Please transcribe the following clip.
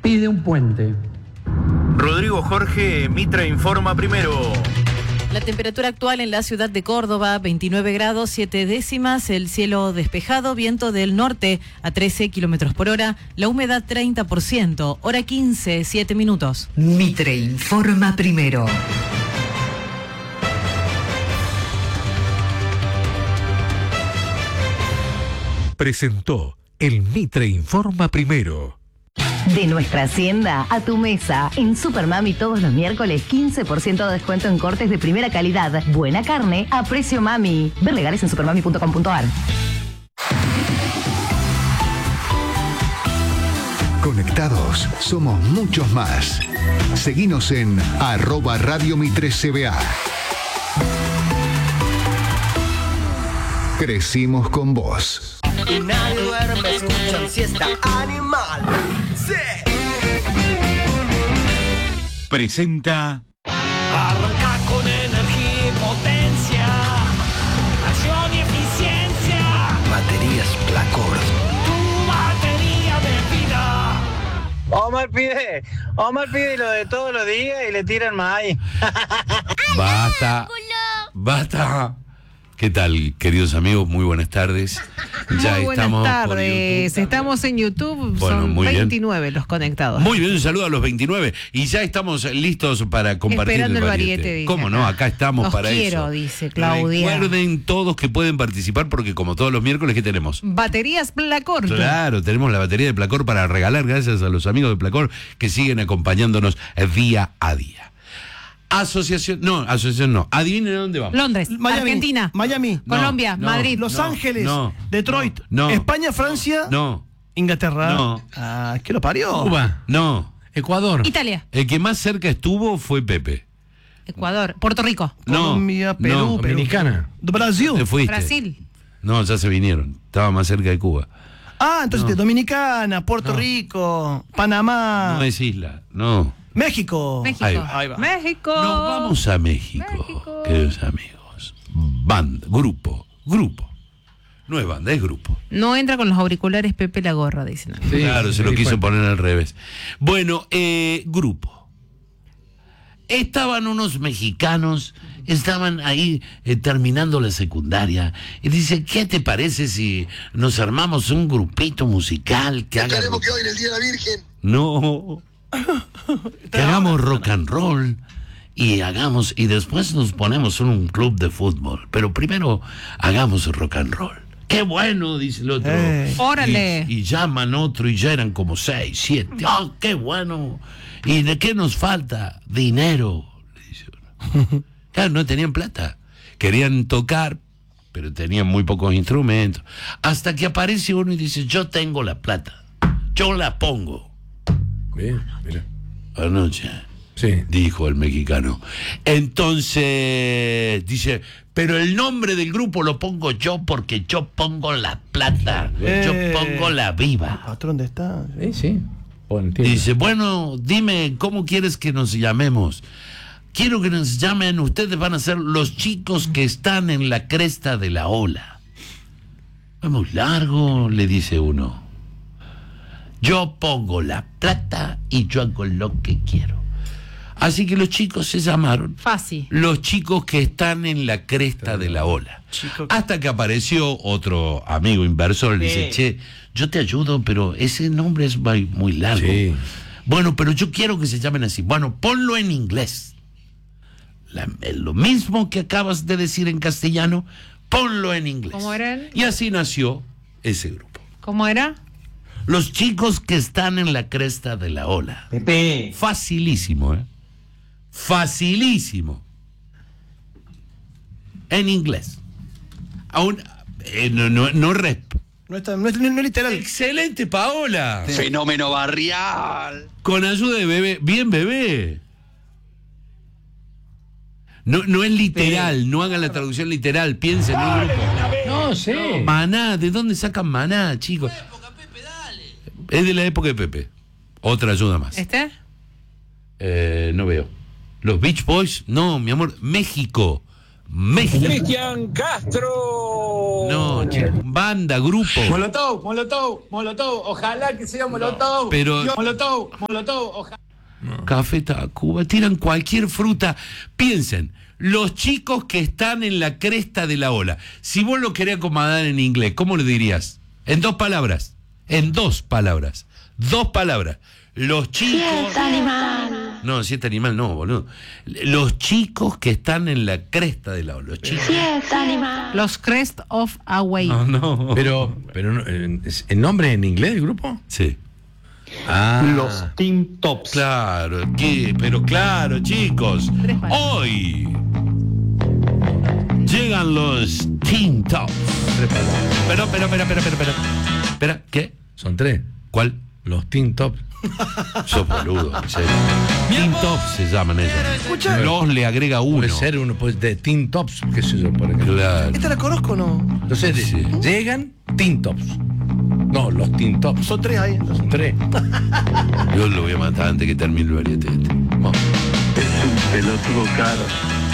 pide un puente. Rodrigo Jorge, Mitra informa primero. La temperatura actual en la ciudad de Córdoba, 29 grados 7 décimas, el cielo despejado, viento del norte a 13 kilómetros por hora, la humedad 30%, hora 15, 7 minutos. Mitre informa primero. Presentó el Mitre informa primero. De nuestra hacienda a tu mesa. En Supermami todos los miércoles 15% de descuento en cortes de primera calidad. Buena carne a precio mami. Ver legales en supermami.com.ar. Conectados somos muchos más. Seguinos en @Radio Mitre CBA. Crecimos con vos. Y nadie duerme, escuchan siesta animal. ¡Sí! Presenta. Arranca con energía y potencia. Acción y eficiencia. Baterías Placor. Tu batería de vida. Omar pide lo de todos los días y le tiran más ahí. Basta. ¿Qué tal, queridos amigos? Muy buenas tardes. Ya buenas tardes. Estamos en YouTube. Bueno, son muy 29 bien. los conectados. Muy bien, un saludo a los 29. Y ya estamos listos para compartir Esperando el el variete. variete, dice ¿Cómo no? Acá estamos Los para quiero, eso. dice Claudia. Recuerden todos que pueden participar porque como todos los miércoles, ¿qué tenemos? Baterías Placor. Claro, tenemos la batería de Placor para regalar gracias a los amigos de Placor que siguen acompañándonos día a día. Asociación no. Adivinen dónde vamos. Londres, Miami, Argentina, Miami, Colombia, Madrid, Los Ángeles, Detroit, no, España, Francia, Inglaterra. No. ¿Qué lo parió? Cuba. No. Ecuador. Italia. El que más cerca estuvo fue Pepe. Ecuador, Puerto Rico, Colombia, Perú, Dominicana. Brasil. ¿Te fuiste? Brasil. No, ya se vinieron. Estaba más cerca de Cuba. Entonces Dominicana, Puerto Rico, Panamá. No es isla, no. México. Ahí va. México. Nos vamos a México, queridos amigos. Grupo. No es banda, es grupo. No entra con los auriculares Pepe la gorra, dicen. Sí, claro, se lo quiso poner al revés. Bueno, grupo. Estaban unos mexicanos, estaban ahí terminando la secundaria, y dice, ¿qué te parece si nos armamos un grupito musical que haga... Esperemos que hoy en el Día de la Virgen. No... que hagamos rock and roll y después nos ponemos en un club de fútbol, pero primero hagamos rock and roll. ¡Qué bueno!, dice el otro. ¡Órale! Y llaman otro y ya eran como 6, 7. ¡Oh, qué bueno! ¿Y de qué nos falta? Dinero, le dice uno. Claro, no tenían plata. Querían tocar, pero tenían muy pocos instrumentos. Hasta que aparece uno y dice, yo tengo la plata. Yo la pongo. Bien, mira. Anoche, sí, dijo el mexicano. Entonces, dice, pero el nombre del grupo lo pongo yo porque yo pongo la plata, yo pongo la viva. ¿Patrón, dónde está? Sí. Dice, bueno, dime, ¿cómo quieres que nos llamemos? Quiero que nos llamen, ustedes van a ser los chicos que están en la cresta de la ola. Es muy largo, le dice uno. Yo pongo la plata y yo hago lo que quiero. Así que los chicos se llamaron Fácil. los chicos que están en la cresta de la ola. Hasta que apareció otro amigo inversor, le dice, che, yo te ayudo, pero ese nombre es muy largo. Sí. Bueno, pero yo quiero que se llamen así. Bueno, ponlo en inglés. Lo mismo que acabas de decir en castellano, ponlo en inglés. ¿Cómo eran? Y así nació ese grupo. ¿Cómo era? Los chicos que están en la cresta de la ola. Pepe. Facilísimo, ¿eh? Facilísimo. En inglés. Aún, no rep. No es literal. Excelente, Paola. Sí. Fenómeno barrial. Con ayuda de Bebé. Bien, Bebé. No es literal, no hagan la traducción literal, piensen en un grupo. No sé. Maná, ¿de dónde sacan Maná, chicos? Es de la época de Pepe. Otra ayuda más. No veo. Los Beach Boys, no, mi amor, México. Cristian Castro. No, chico, banda, grupo. Molotov. Ojalá que sea Molotov. Pero- Molotov, ojalá. Café Tacuba, tiran cualquier fruta. Piensen, los chicos que están en la cresta de la ola. Si vos lo querés acomodar en inglés, ¿cómo lo dirías? En 2 palabras. En 2 palabras. 2 palabras. Los chicos. Animal. No, 7 animal no, boludo. Los chicos que están en la cresta de la ola. Los chicos. Animal. Los Crest of Away. No. Pero no, ¿el nombre en inglés del grupo? Sí. Los Team Tops. Claro, pero claro, chicos. Hoy llegan los Teen Tops. Espera, ¿qué? Son 3. ¿Cuál? Los Teen Tops. Sos boludo, en serio. Teen Tops se llaman ellos. Escucha. Los le agrega uno. Puede ser uno pues, de Teen Tops, qué sé yo, por ejemplo. Claro. ¿Esta la conozco o no? Entonces Sí. llegan Teen Tops. No, los Teen Tops. Son 3 ahí. Entonces. Son 3. Yo lo voy a matar antes que termine el variete. Vamos. Es un pelotudo caro.